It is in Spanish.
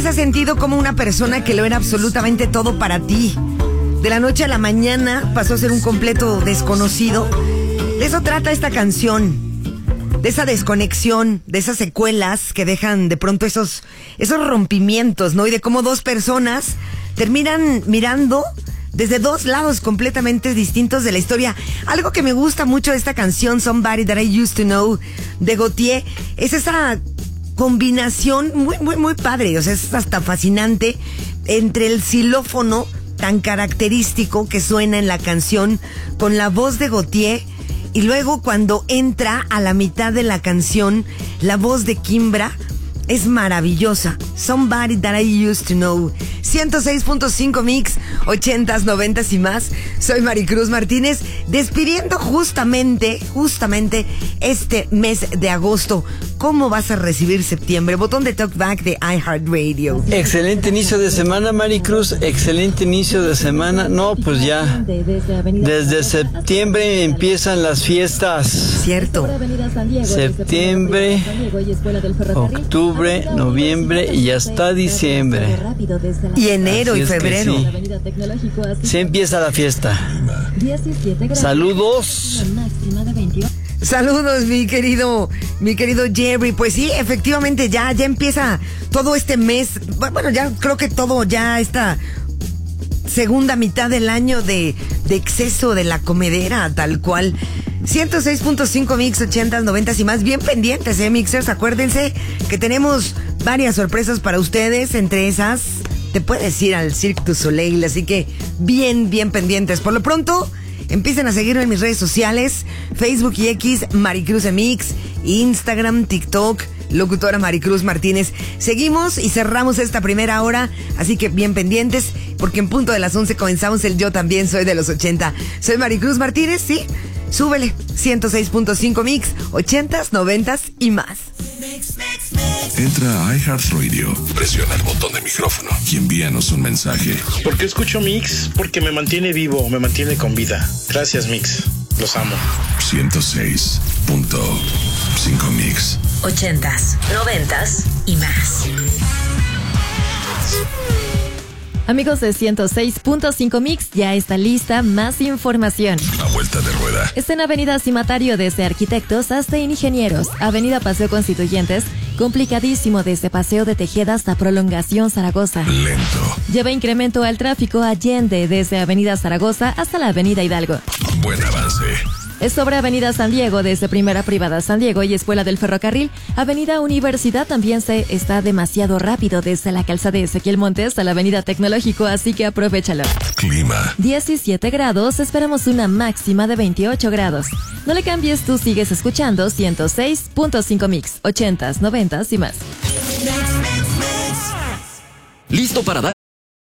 has sentido como una persona que lo era absolutamente todo para ti? De la noche a la mañana pasó a ser un completo desconocido. De eso trata esta canción. De esa desconexión, de esas secuelas que dejan de pronto esos rompimientos, ¿no? Y de cómo dos personas terminan mirando desde dos lados completamente distintos de la historia. Algo que me gusta mucho de esta canción, Somebody That I Used to Know, de Gotye, es esa combinación muy padre. O sea, es hasta fascinante entre el xilófono tan característico que suena en la canción con la voz de Gotye, y luego cuando entra a la mitad de la canción la voz de Kimbra. Es maravillosa. Somebody That I Used to Know. 106.5 Mix, 80s, 90s y más. Soy Maricruz Martínez, despidiendo justamente este mes de agosto. ¿Cómo vas a recibir septiembre? Botón de talkback de iHeartRadio. Excelente inicio de semana, Maricruz. Excelente inicio de semana. No, pues ya desde septiembre empiezan las fiestas. Cierto. Septiembre, octubre, noviembre y hasta diciembre. Y enero y febrero. Sí empieza la fiesta. Saludos. Saludos, mi querido Jerry. Pues sí, efectivamente ya empieza todo este mes. Bueno, ya creo que todo ya esta segunda mitad del año de exceso de la comedera, tal cual. 106.5 Mix, 80s, 90s y más. Bien pendientes, Mixers. Acuérdense que tenemos varias sorpresas para ustedes. Entre esas, te puedes ir al Cirque du Soleil. Así que bien pendientes. Por lo pronto, empiecen a seguirme en mis redes sociales: Facebook y X, Maricruz MX, Instagram, TikTok, locutora Maricruz Martínez. Seguimos y cerramos esta primera hora, así que bien pendientes, porque en punto de las 11 comenzamos el Yo También Soy de los 80. Soy Maricruz Martínez, ¿sí? Súbele. 106.5 Mix, 80s, 90s y más. Entra a iHeartRadio, presiona el botón de micrófono y envíanos un mensaje. ¿Por qué escucho Mix? Porque me mantiene vivo, me mantiene con vida. Gracias, Mix. Los amo. 106.5 Mix. 80s, 90s y más. Amigos de 106.5 Mix, ya está lista más información. La vuelta de rueda. Está en Avenida Cimatario desde Arquitectos hasta Ingenieros. Avenida Paseo Constituyentes, complicadísimo desde Paseo de Tejeda hasta Prolongación Zaragoza. Lento. Lleva incremento al tráfico Allende desde Avenida Zaragoza hasta la Avenida Hidalgo. Buen avance. Es sobre Avenida San Diego, desde Primera Privada San Diego y Escuela del Ferrocarril. Avenida Universidad también está demasiado rápido desde la calzada de Ezequiel Montes a la Avenida Tecnológico, así que aprovéchalo. Clima. 17 grados, esperamos una máxima de 28 grados. No le cambies, tú sigues escuchando 106.5 Mix, 80s, 90s y más. ¿Listo para dar